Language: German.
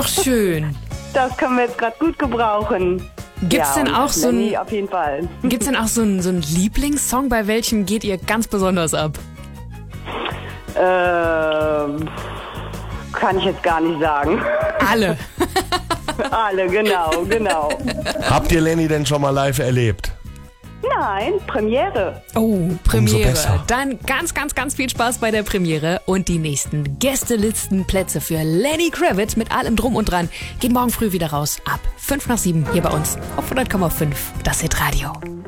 Ach, schön. Das können wir jetzt gerade gut gebrauchen. Gibt's denn auch so Lenny auf jeden Fall. Gibt's denn auch so einen Lieblingssong, bei welchem geht ihr ganz besonders ab? Kann ich jetzt gar nicht sagen. Alle. Alle, genau. Habt ihr Lenny denn schon mal live erlebt? Nein, Premiere. Oh, Premiere. besser. Dann ganz, ganz, ganz viel Spaß bei der Premiere und die nächsten Gästelistenplätze für Lenny Kravitz mit allem Drum und Dran gehen morgen früh wieder raus ab 5 nach 7 hier bei uns auf 100,5 das Hitradio.